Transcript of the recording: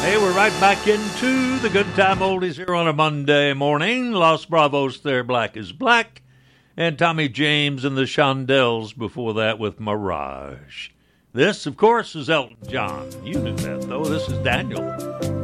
Hey, we're right back into the Good Time Oldies here on a Monday morning. Los Bravos there, Black is Black. And Tommy James and the Shondells before that with Mirage. This, of course, is Elton John. You knew that, though. This is Daniel.